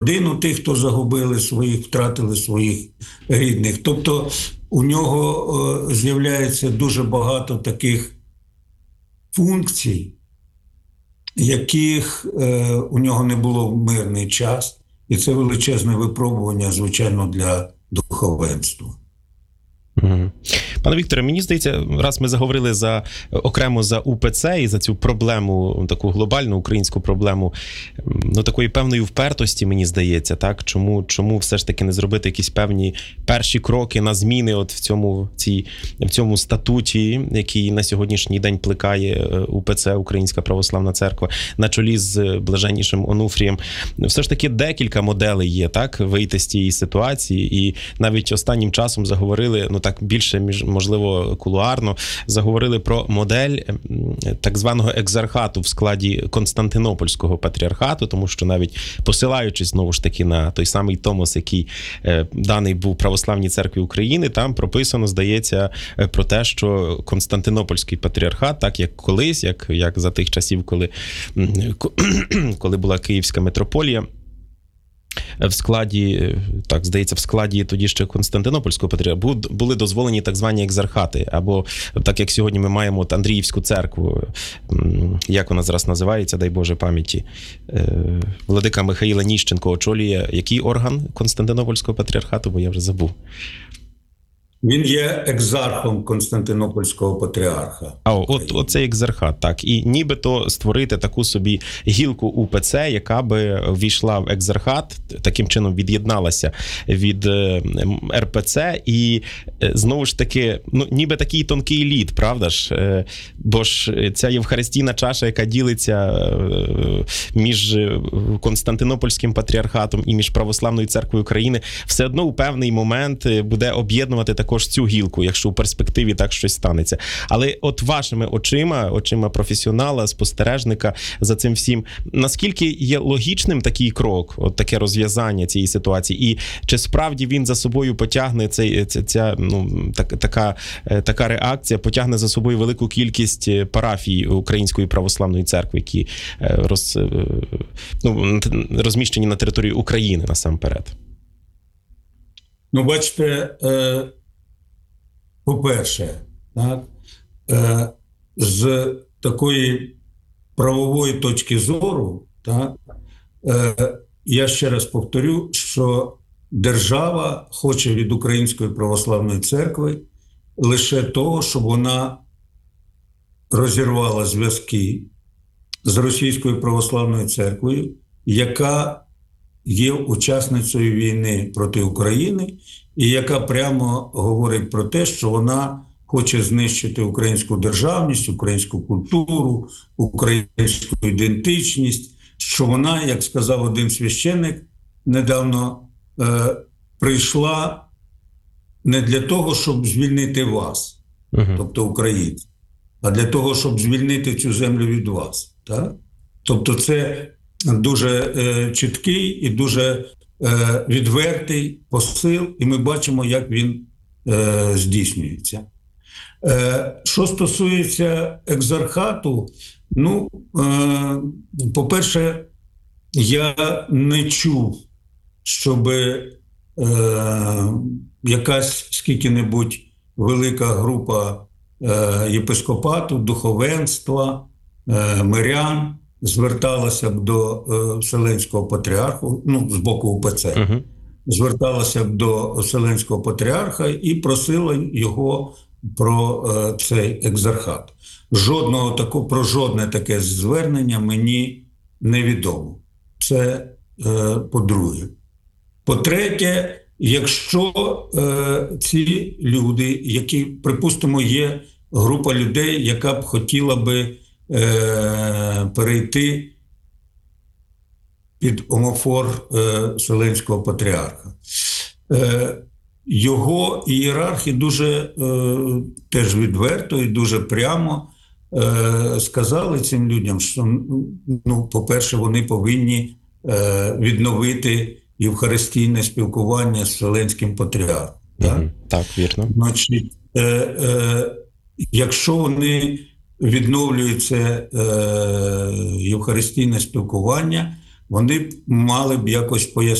родину тих, хто загубили своїх, втратили своїх рідних. Тобто у нього з'являється дуже багато таких функцій, яких у нього не було в мирний час. І це величезне випробування, звичайно, для духовенства. Пане Вікторе, мені здається, раз ми заговорили окремо за УПЦ і за цю проблему, таку глобальну українську проблему, такої певної впертості, мені здається, так? Чому все ж таки не зробити якісь певні перші кроки на зміни от в цьому статуті, який на сьогоднішній день плекає УПЦ, Українська Православна Церква, на чолі з блаженнішим Онуфрієм. Все ж таки декілька моделей є, так, вийти з цієї ситуації, і навіть останнім часом заговорили, так більше, можливо, кулуарно, заговорили про модель так званого екзархату в складі Константинопольського патріархату, тому що навіть посилаючись, знову ж таки, на той самий Томос, який даний був Православній Церкві України, там прописано, здається, про те, що Константинопольський патріархат, так як колись, як за тих часів, коли була Київська митрополія, в складі тоді ще Константинопольського патріархату були дозволені так звані екзархати, або так як сьогодні ми маємо Андріївську церкву, як вона зараз називається, дай Боже пам'яті, владика Михаїла Ніщенко очолює який орган Константинопольського патріархату, бо я вже забув. Він є екзархом Константинопольського патріарха. Оце екзархат, так. І нібито створити таку собі гілку УПЦ, яка би ввійшла в екзархат, таким чином від'єдналася від РПЦ. І знову ж таки, ніби такий тонкий лід, правда ж? Бо ж ця євхаристійна чаша, яка ділиться між Константинопольським патріархатом і між Православною Церквою України, все одно у певний момент буде об'єднувати також цю гілку, якщо у перспективі так щось станеться. Але от вашими очима професіонала, спостережника за цим всім, наскільки є логічним такий крок, от таке розв'язання цієї ситуації, і чи справді він за собою потягне така реакція, потягне за собою велику кількість парафій Української Православної Церкви, які розміщені на території України насамперед? Бачите, по-перше, так, з такої правової точки зору, так, я ще раз повторю, що держава хоче від Української Православної Церкви лише того, щоб вона розірвала зв'язки з Російською Православною Церквою, яка є учасницею війни проти України і яка прямо говорить про те, що вона хоче знищити українську державність, українську культуру, українську ідентичність, що вона, як сказав один священник недавно, прийшла не для того, щоб звільнити вас, тобто українців, а для того, щоб звільнити цю землю від вас. Так? Тобто це дуже чіткий і дуже відвертий посил, і ми бачимо, як він здійснюється. Що стосується екзархату, по-перше, я не чув, щоб якась скільки-небудь велика група єпископату, духовенства, мирян зверталася б до Вселенського патріарху, з боку УПЦ, зверталася б до Вселенського патріарха і просила його про цей екзархат. Про жодне таке звернення мені невідомо. Це по-друге. По-третє, якщо ці люди, які, припустимо, є група людей, яка б хотіла би перейти під омофор Вселенського патріарха. Його ієрархи дуже теж відверто і дуже прямо сказали цим людям, що, по-перше, вони повинні відновити євхаристійне спілкування з Вселенським патріархом. Так, вірно. Значить, якщо вони відновлюється євхаристійне спілкування, вони б мали б якось пояснити.